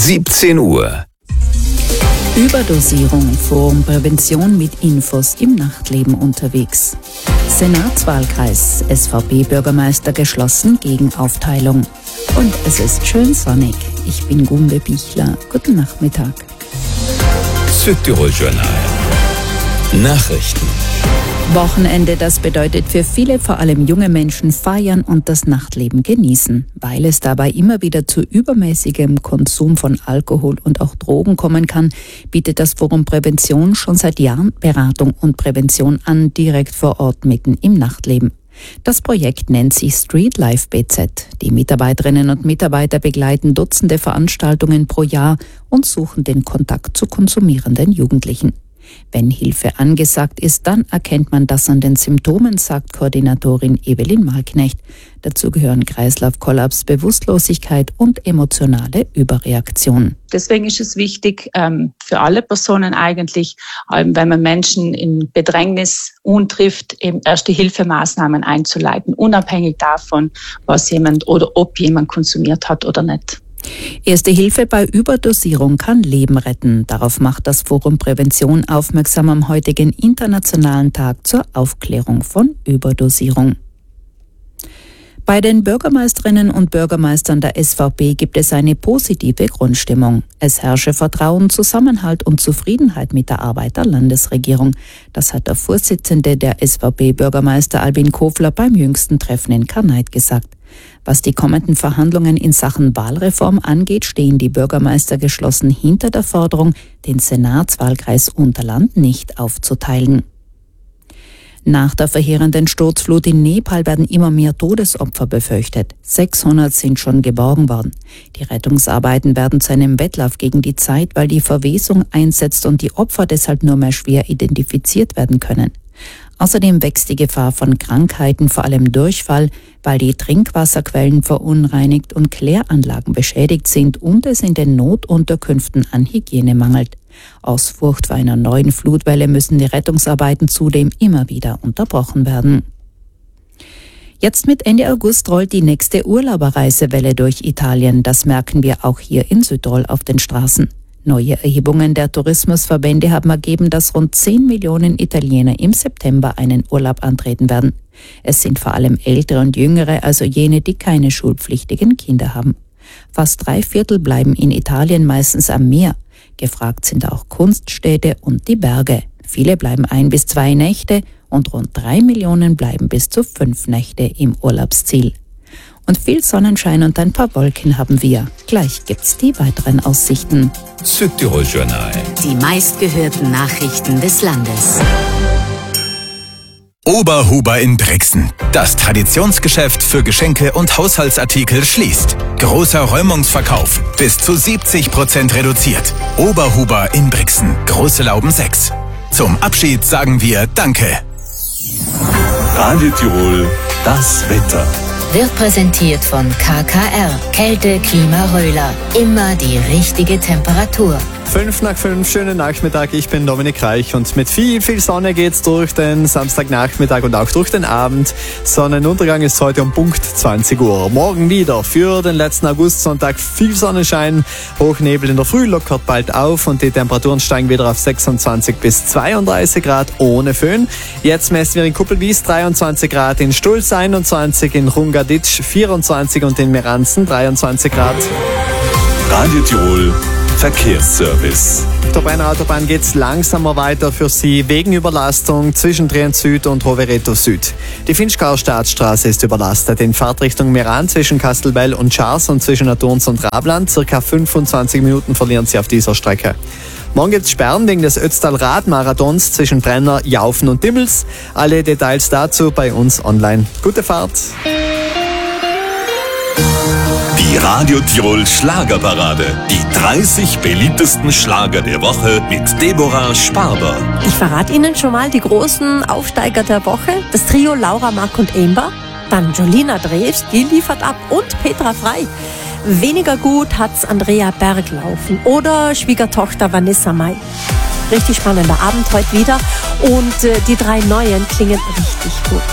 17 Uhr. Überdosierung, Forum Prävention mit Infos im Nachtleben unterwegs. Senatswahlkreis, SVP-Bürgermeister geschlossen gegen Aufteilung. Und es ist schön sonnig. Ich bin Gunde Bichler. Guten Nachmittag. Südtirol Journal. Nachrichten. Wochenende, das bedeutet für viele, vor allem junge Menschen, feiern und das Nachtleben genießen. Weil es dabei immer wieder zu übermäßigem Konsum von Alkohol und auch Drogen kommen kann, bietet das Forum Prävention schon seit Jahren Beratung und Prävention an, direkt vor Ort mitten im Nachtleben. Das Projekt nennt sich Street Life BZ. Die Mitarbeiterinnen und Mitarbeiter begleiten Dutzende Veranstaltungen pro Jahr und suchen den Kontakt zu konsumierenden Jugendlichen. Wenn Hilfe angesagt ist, dann erkennt man das an den Symptomen, sagt Koordinatorin Evelyn Malknecht. Dazu gehören Kreislaufkollaps, Bewusstlosigkeit und emotionale Überreaktion. Deswegen ist es wichtig, für alle Personen eigentlich, wenn man Menschen in Bedrängnis trifft, eben Erste-Hilfemaßnahmen einzuleiten, unabhängig davon, was jemand oder ob jemand konsumiert hat oder nicht. Erste Hilfe bei Überdosierung kann Leben retten. Darauf macht das Forum Prävention aufmerksam am heutigen Internationalen Tag zur Aufklärung von Überdosierung. Bei den Bürgermeisterinnen und Bürgermeistern der SVP gibt es eine positive Grundstimmung. Es herrsche Vertrauen, Zusammenhalt und Zufriedenheit mit der Arbeit der Landesregierung. Das hat der Vorsitzende der SVP-Bürgermeister Albin Kofler beim jüngsten Treffen in Karneit gesagt. Was die kommenden Verhandlungen in Sachen Wahlreform angeht, stehen die Bürgermeister geschlossen hinter der Forderung, den Senatswahlkreis Unterland nicht aufzuteilen. Nach der verheerenden Sturzflut in Nepal werden immer mehr Todesopfer befürchtet. 600 sind schon geborgen worden. Die Rettungsarbeiten werden zu einem Wettlauf gegen die Zeit, weil die Verwesung einsetzt und die Opfer deshalb nur mehr schwer identifiziert werden können. Außerdem wächst die Gefahr von Krankheiten, vor allem Durchfall, weil die Trinkwasserquellen verunreinigt und Kläranlagen beschädigt sind und es in den Notunterkünften an Hygiene mangelt. Aus Furcht vor einer neuen Flutwelle müssen die Rettungsarbeiten zudem immer wieder unterbrochen werden. Jetzt mit Ende August rollt die nächste Urlauberreisewelle durch Italien. Das merken wir auch hier in Südtirol auf den Straßen. Neue Erhebungen der Tourismusverbände haben ergeben, dass rund 10 Millionen Italiener im September einen Urlaub antreten werden. Es sind vor allem Ältere und Jüngere, also jene, die keine schulpflichtigen Kinder haben. Fast 3/4 bleiben in Italien meistens am Meer. Gefragt sind auch Kunststädte und die Berge. Viele bleiben 1 bis 2 Nächte und rund 3 Millionen bleiben bis zu 5 Nächte im Urlaubsziel. Und viel Sonnenschein und ein paar Wolken haben wir. Gleich gibt's die weiteren Aussichten. Südtirol Journal. Die meistgehörten Nachrichten des Landes. Oberhuber in Brixen. Das Traditionsgeschäft für Geschenke und Haushaltsartikel schließt. Großer Räumungsverkauf. Bis zu 70% reduziert. Oberhuber in Brixen. Große Lauben 6. Zum Abschied sagen wir Danke. Radio Tirol, das Wetter. Wird präsentiert von KKR. Kälte, Klima, Röhler. Immer die richtige Temperatur. 5:05, schönen Nachmittag, ich bin Dominik Reich und mit viel Sonne geht's durch den Samstagnachmittag und auch durch den Abend. Sonnenuntergang ist heute um Punkt 20 Uhr. Morgen wieder für den letzten Augustsonntag viel Sonnenschein, Hochnebel in der Früh lockert bald auf und die Temperaturen steigen wieder auf 26 bis 32 Grad ohne Föhn. Jetzt messen wir in Kuppelwies 23 Grad, in Stulz 21, in Rungaditsch 24 und in Meranzen 23 Grad. Radio Tirol Verkehrsservice. Auf der Brenner Autobahn geht's langsamer weiter für Sie wegen Überlastung zwischen Trient Süd und Rovereto Süd. Die Finchgauer Staatsstraße ist überlastet. In Fahrtrichtung Meran zwischen Kastelbell und Schars und zwischen Naturns und Rabland. Circa 25 Minuten verlieren Sie auf dieser Strecke. Morgen gibt's Sperren wegen des Ötztal-Radmarathons zwischen Brenner, Jaufen und Dimmels. Alle Details dazu bei uns online. Gute Fahrt! Die Radio Tirol Schlagerparade. Die 30 beliebtesten Schlager der Woche mit Deborah Sparber. Ich verrate Ihnen schon mal die großen Aufsteiger der Woche. Das Trio Laura, Mark und Amber. Dann Jolina Drews, die liefert ab. Und Petra Frey. Weniger gut hat's Andrea Berglaufen oder Schwiegertochter Vanessa Mai. Richtig spannender Abend heute wieder. Und die 3 Neuen klingen richtig gut.